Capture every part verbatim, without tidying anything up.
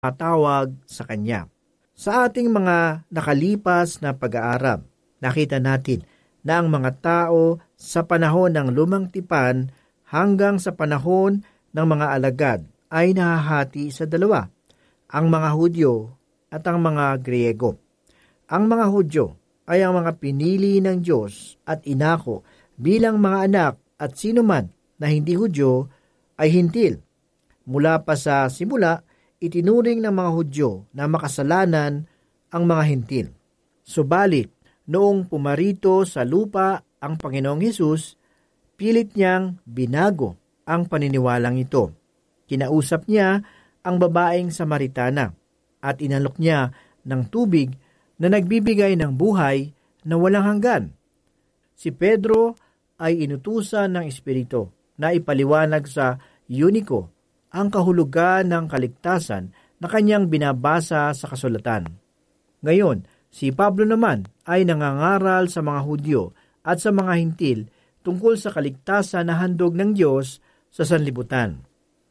matawag sa Kanya. Sa ating mga nakalipas na pag-aaral, nakita natin na ang mga tao sa panahon ng Lumang Tipan hanggang sa panahon ng mga alagad ay nahahati sa dalawa, ang mga Hudyo at ang mga Griego. Ang mga Hudyo ay ang mga pinili ng Diyos at inako bilang mga anak, at sino man na hindi Hudyo ay hintil. Mula pa sa simula, itinuring ng mga Hudyo na makasalanan ang mga hintil. Subalit, noong pumarito sa lupa ang Panginoong Hesus, pilit niyang binago ang paniniwalang ito. Kinausap niya ang babaeng Samaritana at inalok niya ng tubig na nagbibigay ng buhay na walang hanggan. Si Pedro ay inutusan ng Espiritu na ipaliwanag sa Euniko ang kahulugan ng kaligtasan na kanyang binabasa sa kasulatan. Ngayon, si Pablo naman ay nangangaral sa mga Hudyo at sa mga hintil tungkol sa kaligtasan na handog ng Diyos sa sanlibutan.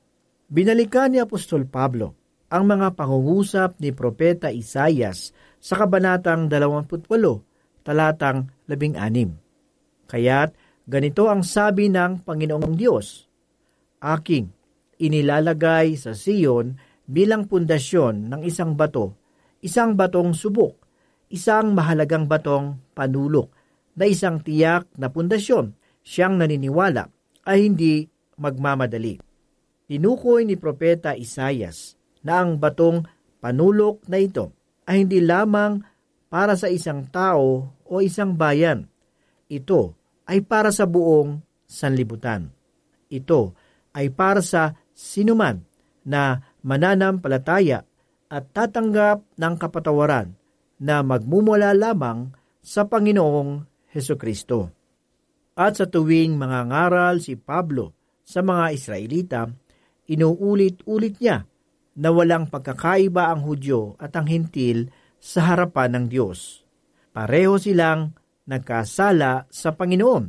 Binalikan ni Apostol Pablo ang mga pangungusap ni Propeta Isaias sa kabanatang dalawampu't walo, talatang labing anim. Kaya't ganito ang sabi ng Panginoong Diyos, aking inilalagay sa Siyon bilang pundasyon ng isang bato, isang batong subok, isang mahalagang batong panulok, na isang tiyak na pundasyon, siyang naniniwala ay hindi magmamadali. Tinukoy ni Propeta Isaias na ang batong panulok na ito ay hindi lamang para sa isang tao o isang bayan. Ito ay para sa buong sanlibutan. Ito ay para sa sinuman na mananampalataya at tatanggap ng kapatawaran na magmumula lamang sa Panginoong Hesukristo. At sa tuwing mangangaral si Pablo sa mga Israelita, inuulit-ulit niya na walang pagkakaiba ang Hudyo at ang Hintil sa harapan ng Diyos. Pareho silang nagkasala sa Panginoon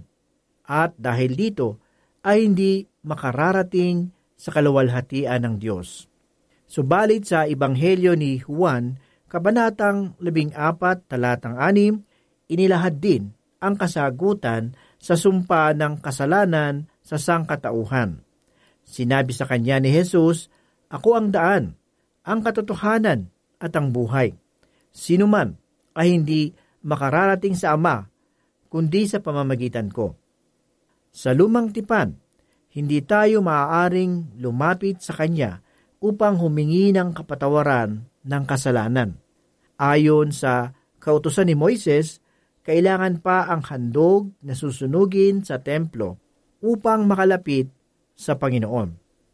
at dahil dito ay hindi makararating sa kaluwalhatian ng Diyos. Subalit sa Ebanghelyo ni Juan, kabanatang labing apat, talatang anim, inilahad din ang kasagutan sa sumpa ng kasalanan sa sangkatauhan. Sinabi sa kanya ni Jesus, ako ang daan, ang katotohanan at ang buhay. Sino man ay hindi makararating sa Ama, kundi sa pamamagitan ko. Sa Lumang Tipan, hindi tayo maaaring lumapit sa Kanya upang humingi ng kapatawaran ng kasalanan. Ayon sa kautusan ni Moises, kailangan pa ang handog na susunugin sa templo upang makalapit sa Panginoon.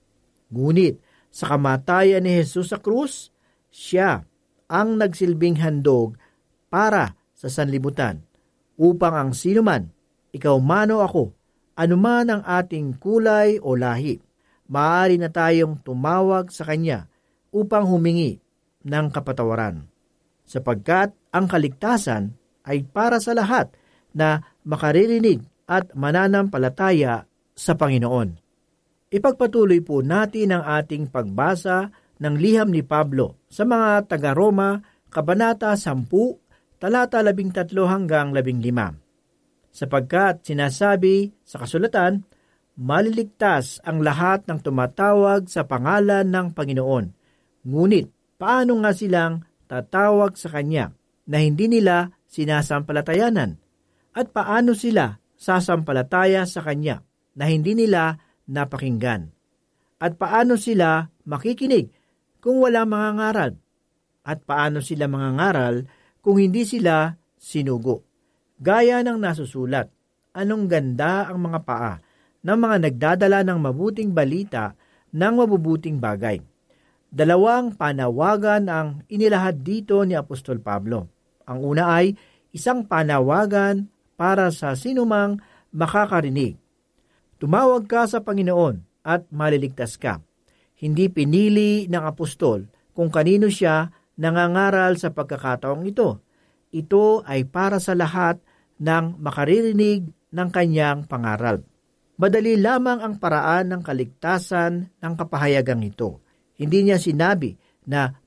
Ngunit sa kamatayan ni Jesus sa krus, siya ang nagsilbing handog para sa sanlibutan, upang ang sinuman, ikaw man o ako, anuman ang ating kulay o lahi, maaari na tayong tumawag sa Kanya upang humingi ng kapatawaran. Sapagkat ang kaligtasan ay para sa lahat na makaririnig at mananampalataya sa Panginoon. Ipagpatuloy po natin ang ating pagbasa ng liham ni Pablo sa mga taga-Roma, Kabanata sampu, talata labing tatlo hanggang labing lima. Sapagkat sinasabi sa kasulatan, maliligtas ang lahat ng tumatawag sa pangalan ng Panginoon. Ngunit, paano nga silang tatawag sa Kanya na hindi nila sinasampalatayanan? At paano sila sasampalataya sa Kanya na hindi nila napakinggan? At paano sila makikinig kung wala mga ngaral? At paano sila mga ngaral kung hindi sila sinugo? Gaya ng nasusulat, anong ganda ang mga paa ng mga nagdadala ng mabuting balita ng mabubuting bagay. Dalawang panawagan ang inilahad dito ni Apostol Pablo. Ang una ay isang panawagan para sa sinumang makakarinig. Tumawag ka sa Panginoon at maliligtas ka. Hindi pinili ng apostol kung kanino siya nangangaral sa pagkakataong ito. Ito ay para sa lahat ng makaririnig ng kanyang pangaral. Madali lamang ang paraan ng kaligtasan ng kapahayagang ito. Hindi niya sinabi na